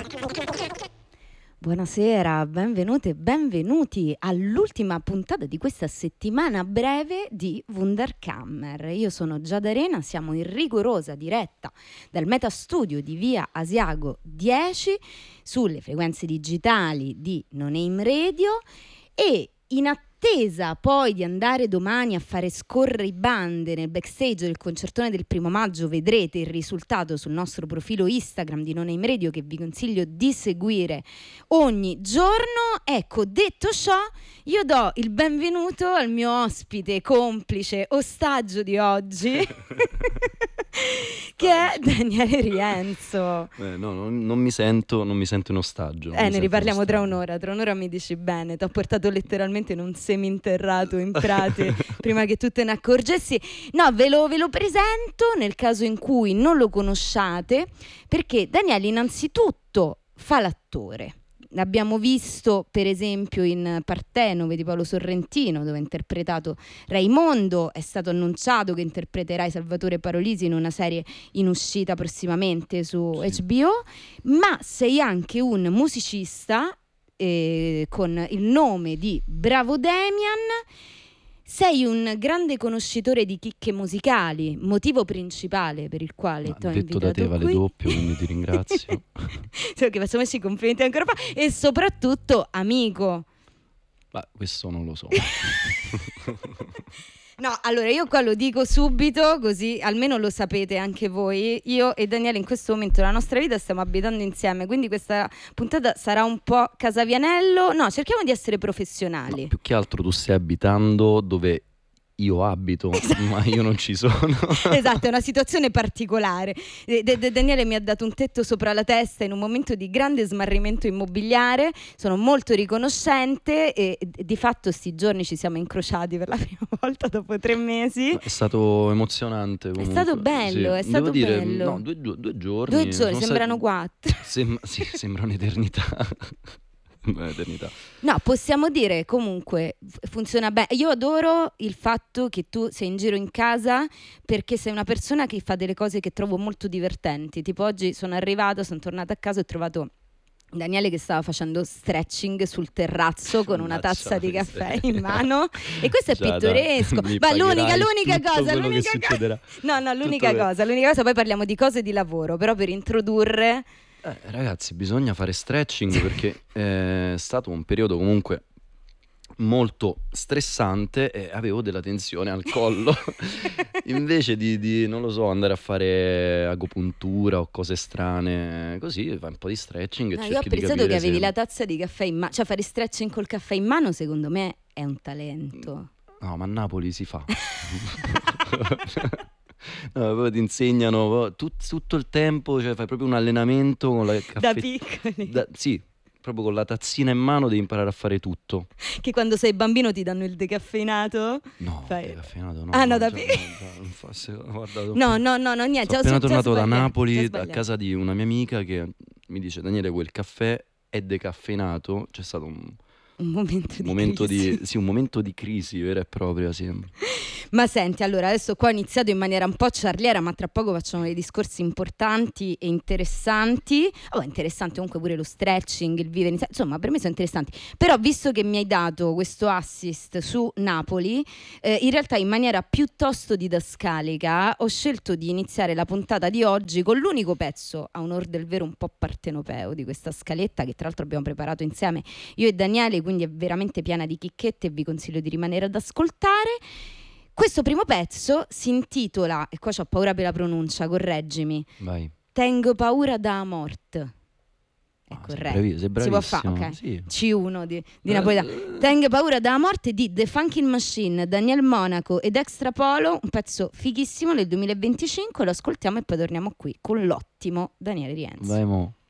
Buonasera, benvenute e benvenuti all'ultima puntata di questa settimana breve di Wunderkammer. Io sono Giada Arena, siamo in rigorosa diretta dal Metastudio di via Asiago 10 sulle frequenze digitali di No Name Radio e in attesa poi di andare domani a fare scorrere i bande nel backstage del concertone del 1 maggio, vedrete il risultato sul nostro profilo Instagram di No Name Radio, che vi consiglio di seguire ogni giorno. Ecco, detto ciò, io do il benvenuto al mio ospite, complice, ostaggio di oggi che è Daniele Rienzo. No, non mi sento in ostaggio. Ne riparliamo tra un'ora mi dici bene, ti ho portato letteralmente in un seminterrato in Prati prima che tu te ne accorgessi. No, ve lo presento nel caso in cui non lo conosciate, perché Daniele innanzitutto fa l'attore. L'abbiamo visto per esempio in Partenove di Paolo Sorrentino, dove ha interpretato Raimondo. È stato annunciato che interpreterai Salvatore Parolisi in una serie in uscita prossimamente su HBO, ma sei anche un musicista con il nome di Bravo Damian. Sei un grande conoscitore di chicche musicali, motivo principale per il quale ti ho detto invitato da te vale qui. doppio, quindi ti ringrazio. Che facciamo i complimenti ancora fa, e soprattutto amico. Ma questo non lo so. No, allora io qua lo dico subito, così almeno lo sapete anche voi. Io e Daniele in questo momento della nostra vita stiamo abitando insieme, quindi questa puntata sarà un po' Casavianello. No, cerchiamo di essere professionali. No, più che altro tu stai abitando dove io abito, esatto. Ma io non ci sono. Esatto, è una situazione particolare. Daniele mi ha dato un tetto sopra la testa in un momento di grande smarrimento immobiliare. Sono molto riconoscente e di fatto sti giorni ci siamo incrociati per la prima volta dopo 3 mesi. È stato emozionante comunque. È stato bello, sì. è stato Devo bello. No, due giorni. 2 giorni, sembrano 4. Sì, sembra un'eternità. Eternità. No, possiamo dire comunque funziona bene. Io adoro il fatto che tu sei in giro in casa, perché sei una persona che fa delle cose che trovo molto divertenti. Tipo oggi sono tornata a casa e ho trovato Daniele che stava facendo stretching sul terrazzo con una tazza di caffè in mano, e questo è pittoresco. Ma l'unica cosa poi parliamo di cose di lavoro, però per introdurre ragazzi, bisogna fare stretching perché è stato un periodo comunque molto stressante e avevo della tensione al collo. Invece di non lo so, andare a fare agopuntura o cose strane, così fai un po' di stretching e cerchi di capire. Io ho apprezzato che avevi la tazza di caffè in mano, cioè fare stretching col caffè in mano secondo me è un talento. No, ma a Napoli si fa. No, poi ti insegnano tutto il tempo, cioè fai proprio un allenamento con la caffè... Da piccoli. Sì, proprio con la tazzina in mano devi imparare a fare tutto. Che quando sei bambino ti danno il decaffeinato? No, decaffeinato no. Ah no, da piccolo. No, niente. Sono appena tornato da Napoli, a casa di una mia amica che mi dice: Daniele, quel caffè è decaffeinato. C'è stato un momento di crisi vera e propria, sì. Ma senti, allora adesso qua ho iniziato in maniera un po' ciarliera, ma tra poco facciamo dei discorsi importanti e interessanti. Interessante comunque pure lo stretching, il vivere insieme, insomma per me sono interessanti. Però visto che mi hai dato questo assist su Napoli, in realtà in maniera piuttosto didascalica ho scelto di iniziare la puntata di oggi con l'unico pezzo, a onor del vero, un po' partenopeo di questa scaletta, che tra l'altro abbiamo preparato insieme io e Daniele, quindi è veramente piena di chicchette e vi consiglio di rimanere ad ascoltare. Questo primo pezzo si intitola, e qua c'ho paura per la pronuncia, correggimi. Vai. Tengo paura da mort. È corretto. Sei bravissimo. Si può fare, ok. Sì. C1 di Napoletano. Tengo paura da morte di The Funkin' Machine, Daniel Monaco ed Extra Polo, un pezzo fighissimo del 2025, lo ascoltiamo e poi torniamo qui con l'ottimo Daniele Rienzo. Vai mo.